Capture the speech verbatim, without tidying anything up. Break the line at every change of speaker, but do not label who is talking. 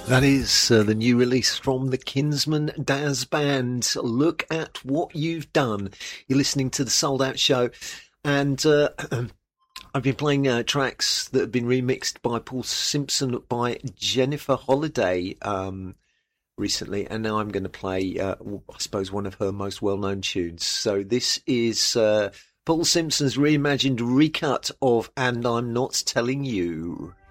That is uh, the new release from the Kinsman Daz Band. Look at what you've done. You're listening to the Sold Out Show, and uh, I've been playing uh, tracks that have been remixed by Paul Simpson by Jennifer Holliday um, recently, and now I'm going to play, uh, I suppose, one of her most well-known tunes. So this is uh, Paul Simpson's reimagined recut of "And I'm Not Telling You."